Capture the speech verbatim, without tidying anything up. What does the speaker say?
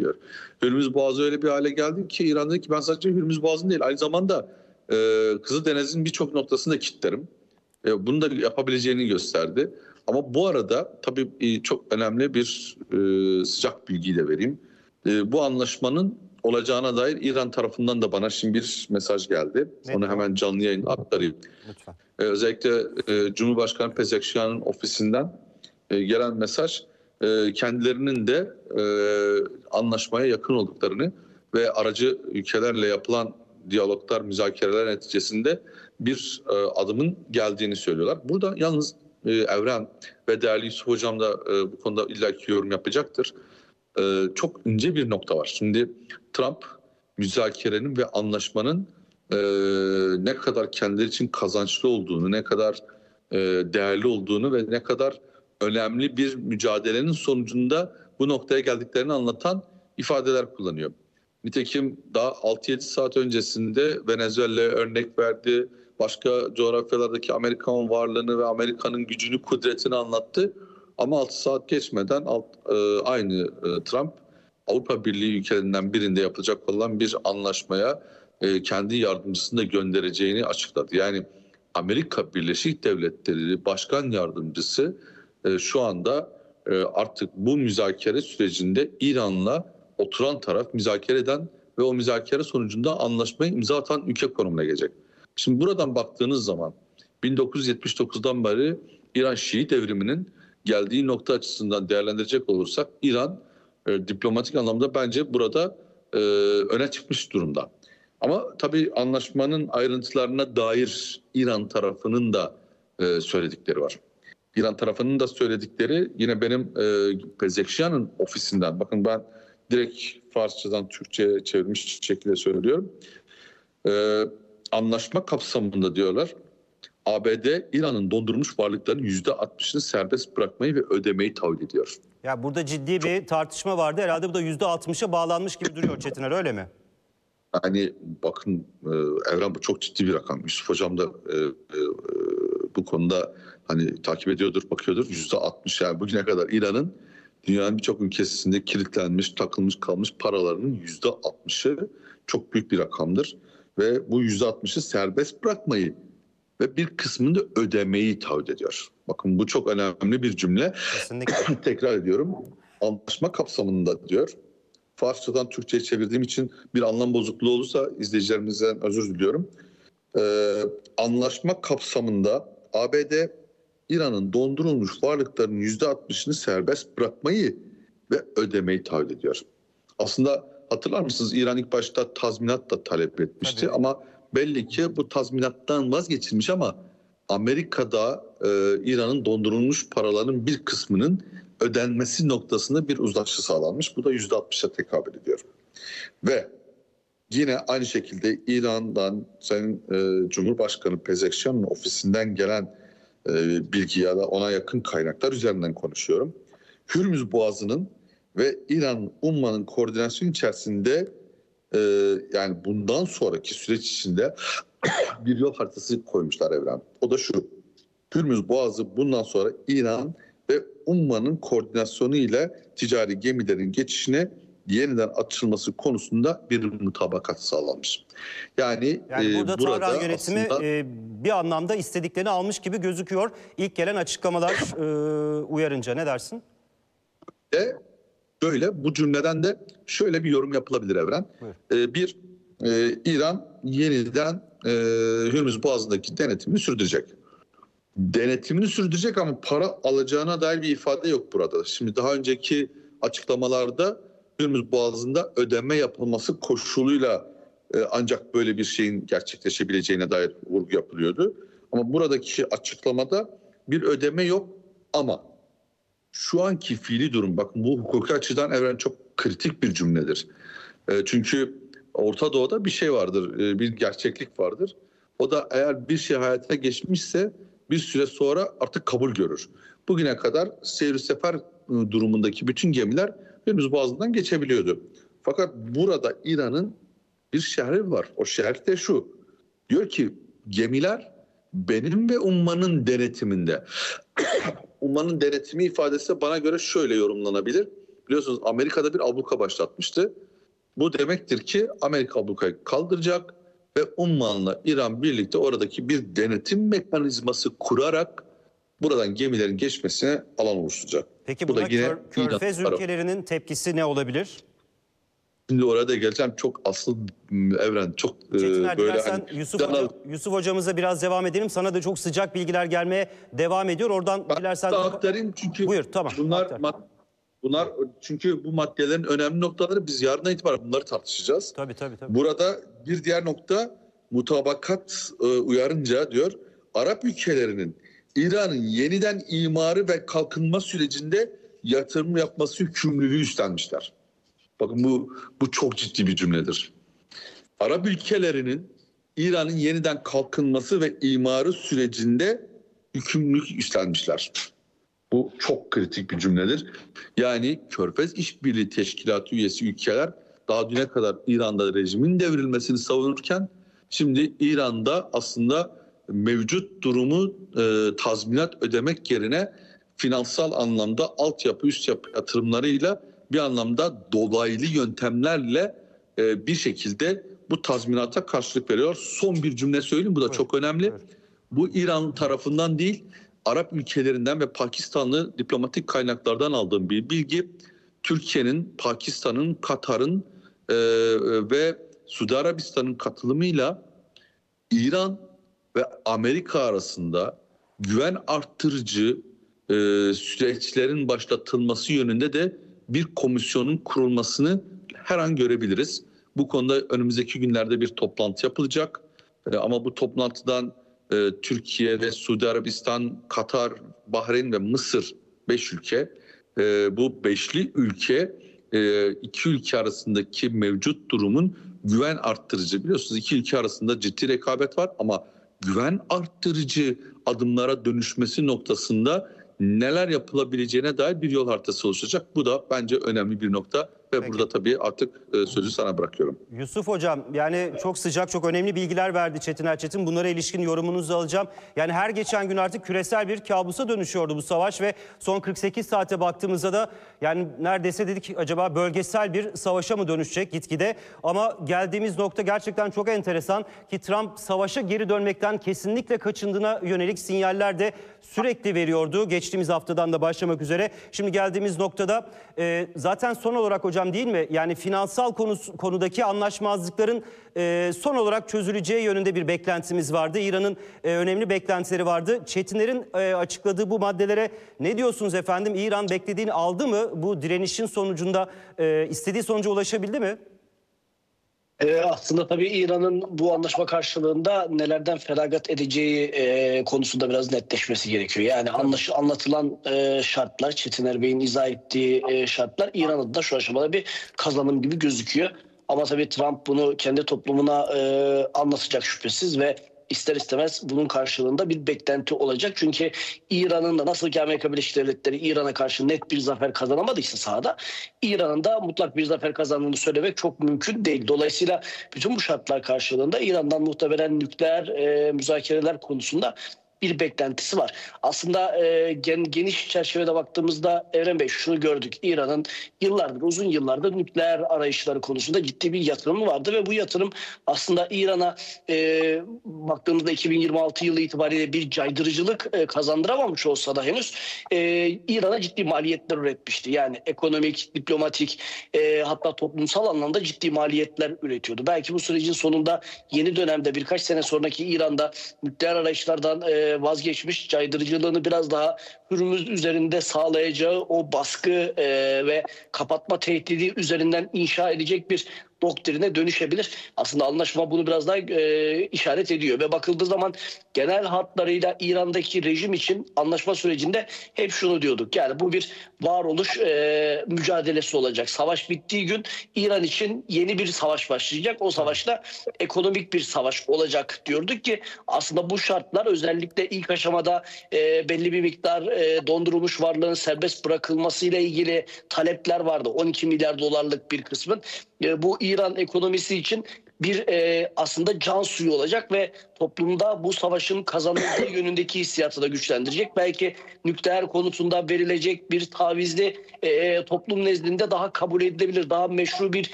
diyor. Hürmüz Boğazı öyle bir hale geldi ki İran dedi ki ben sadece Hürmüz Boğazı'nı değil aynı zamanda e, Kızıldeniz'in birçok noktasını da kilitlerim. E, bunu da yapabileceğini gösterdi. Ama bu arada tabii e, çok önemli bir e, sıcak bilgiyi de vereyim. E, bu anlaşmanın olacağına dair İran tarafından da bana şimdi bir mesaj geldi. Ne Onu diyor? hemen canlı yayında aktarayım. Lütfen. Ee, özellikle e, Cumhurbaşkanı Pezeshkian'ın ofisinden e, gelen mesaj e, kendilerinin de e, anlaşmaya yakın olduklarını ve aracı ülkelerle yapılan diyaloglar, müzakereler neticesinde bir e, adımın geldiğini söylüyorlar. Burada yalnız e, Evren ve değerli Yusuf Hocam da e, bu konuda illaki yorum yapacaktır. E, çok ince bir nokta var. Şimdi Trump müzakerenin ve anlaşmanın e, ne kadar kendileri için kazançlı olduğunu, ne kadar e, değerli olduğunu ve ne kadar önemli bir mücadelenin sonucunda bu noktaya geldiklerini anlatan ifadeler kullanıyor. Nitekim daha altı yedi saat öncesinde Venezuela'ya örnek verdi. Başka coğrafyalardaki Amerikan varlığını ve Amerika'nın gücünü, kudretini anlattı. Ama altı saat geçmeden alt, e, aynı e, Trump Avrupa Birliği ülkelerinden birinde yapılacak olan bir anlaşmaya e, kendi yardımcısını da göndereceğini açıkladı. Yani Amerika Birleşik Devletleri Başkan Yardımcısı e, şu anda e, artık bu müzakere sürecinde İran'la oturan taraf, müzakere eden ve o müzakere sonucunda anlaşmayı imza atan ülke konumuna gelecek. Şimdi buradan baktığınız zaman bin dokuz yüz yetmiş dokuzdan beri İran Şii devriminin geldiği nokta açısından değerlendirecek olursak İran e, diplomatik anlamda bence burada e, öne çıkmış durumda. Ama tabii anlaşmanın ayrıntılarına dair İran tarafının da e, söyledikleri var. İran tarafının da söyledikleri yine benim e, Pezeshkian'ın ofisinden, bakın ben direkt Farsçadan Türkçe'ye çevrilmiş şekilde söylüyorum. E, anlaşma kapsamında diyorlar, A B D İran'ın dondurulmuş varlıklarının yüzde altmışını serbest bırakmayı ve ödemeyi taahhüt ediyor. Ya burada ciddi bir Çok... tartışma vardı. Herhalde bu da yüzde altmışa bağlanmış gibi duruyor Çetiner, öyle mi? Yani bakın e, Evren, bu çok ciddi bir rakam. Yusuf Hocam da e, e, bu konuda hani takip ediyordur, bakıyordur. yüzde altmış, yani bugüne kadar İran'ın dünyanın birçok ülkesinde kilitlenmiş, takılmış kalmış paralarının yüzde altmışı çok büyük bir rakamdır. Ve bu yüzde altmışı serbest bırakmayı ve bir kısmını da ödemeyi taahhüt ediyor. Bakın bu çok önemli bir cümle. Kesinlikle. Tekrar ediyorum. Anlaşma kapsamında diyor. Farsçadan Türkçe'ye çevirdiğim için bir anlam bozukluğu olursa izleyicilerimizden özür diliyorum. Ee, anlaşma kapsamında A B D İran'ın dondurulmuş varlıklarının yüzde altmışını serbest bırakmayı ve ödemeyi taahhüt ediyor. Aslında hatırlar mısınız, İran ilk başta tazminat da talep etmişti. Tabii. Ama belli ki bu tazminattan vazgeçilmiş ama Amerika'da e, İran'ın dondurulmuş paralarının bir kısmının ödenmesi noktasında bir uzlaşı sağlanmış. Bu da yüzde altmışa tekabül ediyor. Ve yine aynı şekilde İran'dan Sayın e, Cumhurbaşkanı Pezeshkian'ın ofisinden gelen e, bilgi ya da ona yakın kaynaklar üzerinden konuşuyorum. Hürmüz Boğazı'nın ve İran Umman'ın koordinasyon içerisinde e, yani bundan sonraki süreç içinde bir yol haritası koymuşlar Evren. O da şu: Hürmüz Boğazı bundan sonra İran ve Umman'ın koordinasyonu ile ticari gemilerin geçişine yeniden açılması konusunda bir mutabakat sağlanmış. Yani, yani burada, e, burada Tahran yönetimi aslında, e, bir anlamda istediklerini almış gibi gözüküyor. İlk gelen açıklamalar e, uyarınca ne dersin? E, böyle bu cümleden de şöyle bir yorum yapılabilir Evren. E, bir, e, İran yeniden e, Hürmüz Boğazı'ndaki denetimini sürdürecek. Denetimini sürdürecek ama para alacağına dair bir ifade yok burada. Şimdi daha önceki açıklamalarda Hürmüz Boğazı'nda ödeme yapılması koşuluyla e, ancak böyle bir şeyin gerçekleşebileceğine dair vurgu yapılıyordu. Ama buradaki açıklamada bir ödeme yok ama şu anki fiili durum, bakın bu hukuki açıdan Evren çok kritik bir cümledir. E, çünkü Orta Doğu'da bir şey vardır, e, bir gerçeklik vardır. O da eğer bir şey hayata geçmişse bir süre sonra artık kabul görür. Bugüne kadar seyir sefer durumundaki bütün gemiler Hürmüz Boğazı'ndan geçebiliyordu. Fakat burada İran'ın bir şerhi var. O şerh de şu: diyor ki gemiler benim ve Umman'ın denetiminde. Umman'ın denetimi ifadesi bana göre şöyle yorumlanabilir: biliyorsunuz Amerika'da bir abluka başlatmıştı. Bu demektir ki Amerika ablukayı kaldıracak ve Umman'la İran birlikte oradaki bir denetim mekanizması kurarak buradan gemilerin geçmesine alan oluşturacak. Peki Bu buna da yine kör, Körfez İran ülkelerinin tepkisi ne olabilir? Şimdi oraya da geleceğim. Çok asıl Evren çok e, Çetiner, böyle dilersen hani, Yusuf, Can- Hoca, Yusuf hocamıza biraz devam edelim. Sana da çok sıcak bilgiler gelmeye devam ediyor. Oradan Ben dilersen... de aktarayım çünkü Buyur, tamam, bunlar aktar. mad- bunlar çünkü bu maddelerin önemli noktaları, biz yarına itibaren bunları tartışacağız. Tabii tabii tabii. Burada bir diğer nokta, mutabakat e, uyarınca diyor, Arap ülkelerinin İran'ın yeniden imarı ve kalkınma sürecinde yatırım yapması yükümlülüğü üstlenmişler. Bakın bu bu çok ciddi bir cümledir. Arap ülkelerinin İran'ın yeniden kalkınması ve imarı sürecinde yükümlülük üstlenmişler. Bu çok kritik bir cümledir. Yani Körfez İşbirliği Teşkilatı üyesi ülkeler daha düne kadar İran'da rejimin devrilmesini savunurken şimdi İran'da aslında mevcut durumu e, tazminat ödemek yerine finansal anlamda altyapı, üst yapı yatırımlarıyla bir anlamda dolaylı yöntemlerle e, bir şekilde bu tazminata karşılık veriyor. Son bir cümle söyleyeyim, bu da Buyurun, çok önemli. buyurun. Bu İran tarafından değil, Arap ülkelerinden ve Pakistanlı diplomatik kaynaklardan aldığım bir bilgi. Türkiye'nin, Pakistan'ın, Katar'ın e, ve Suudi Arabistan'ın katılımıyla İran ve Amerika arasında güven arttırıcı e, süreçlerin başlatılması yönünde de bir komisyonun kurulmasını her an görebiliriz. Bu konuda önümüzdeki günlerde bir toplantı yapılacak. E, ama bu toplantıdan e, Türkiye ve Suudi Arabistan, Katar, Bahreyn ve Mısır beş ülke. E, bu beşli ülke e, iki ülke arasındaki mevcut durumun güven arttırıcı, biliyorsunuz iki ülke arasında ciddi rekabet var ama güven arttırıcı adımlara dönüşmesi noktasında neler yapılabileceğine dair bir yol haritası oluşacak. Bu da bence önemli bir nokta ve Peki. burada tabii artık e, sözü sana bırakıyorum. Yusuf Hocam, yani çok sıcak, çok önemli bilgiler verdi Çetin Erçetin. Bunlara ilişkin yorumunuzu alacağım. Yani her geçen gün artık küresel bir kabusa dönüşüyordu bu savaş ve son kırk sekiz saate baktığımızda da yani neredeyse dedik acaba bölgesel bir savaşa mı dönüşecek gitgide? Ama geldiğimiz nokta gerçekten çok enteresan ki Trump savaşa geri dönmekten kesinlikle kaçındığına yönelik sinyaller de sürekli veriyordu. Geçtiğimiz haftadan da başlamak üzere. Şimdi geldiğimiz noktada e, zaten son olarak hocam, değil mi? Yani finansal konusu, konudaki anlaşmazlıkların e, son olarak çözüleceği yönünde bir beklentimiz vardı. İran'ın e, önemli beklentileri vardı. Çetinler'in e, açıkladığı bu maddelere ne diyorsunuz efendim? İran beklediğini aldı mı? Bu direnişin sonucunda e, istediği sonuca ulaşabildi mi? Ee, aslında tabii İran'ın bu anlaşma karşılığında nelerden feragat edeceği e, konusunda biraz netleşmesi gerekiyor. Yani anlaş, anlatılan e, şartlar, Çetiner Bey'in izah ettiği e, şartlar İran'ın da şu aşamada bir kazanım gibi gözüküyor. Ama tabii Trump bunu kendi toplumuna e, anlatacak şüphesiz ve ister istemez bunun karşılığında bir beklenti olacak. Çünkü İran'ın da nasıl ki Amerika Birleşik Devletleri İran'a karşı net bir zafer kazanamadıysa sahada, İran'ın da mutlak bir zafer kazandığını söylemek çok mümkün değil. Dolayısıyla bütün bu şartlar karşılığında İran'dan muhtemelen nükleer e, müzakereler konusunda bir beklentisi var. Aslında e, gen, geniş çerçevede baktığımızda Evren Bey şunu gördük. İran'ın yıllardır, uzun yıllardır nükleer arayışları konusunda ciddi bir yatırımı vardı ve bu yatırım aslında İran'a e, baktığımızda iki bin yirmi altı yılı itibariyle bir caydırıcılık e, kazandıramamış olsa da henüz e, İran'a ciddi maliyetler üretmişti. Yani ekonomik, diplomatik e, hatta toplumsal anlamda ciddi maliyetler üretiyordu. Belki bu sürecin sonunda yeni dönemde birkaç sene sonraki İran'da nükleer arayışlardan e, vazgeçmiş, caydırıcılığını biraz daha Hürmüz üzerinde sağlayacağı o baskı e, ve kapatma tehdidi üzerinden inşa edecek bir doktrine dönüşebilir. Aslında anlaşma bunu biraz daha e, işaret ediyor ve bakıldığı zaman genel hatlarıyla İran'daki rejim için anlaşma sürecinde hep şunu diyorduk. Yani bu bir varoluş e, mücadelesi olacak. Savaş bittiği gün İran için yeni bir savaş başlayacak. O savaşta ekonomik bir savaş olacak diyorduk ki aslında bu şartlar özellikle ilk aşamada e, belli bir miktar e, dondurulmuş varlığın serbest bırakılmasıyla ilgili talepler vardı. on iki milyar dolarlık bir kısmın. E, bu İran ekonomisi için bir e, aslında can suyu olacak ve toplumda bu savaşın kazanıldığı yönündeki hissiyatı da güçlendirecek. Belki nükleer konusunda verilecek bir tavizli e, toplum nezdinde daha kabul edilebilir, daha meşru bir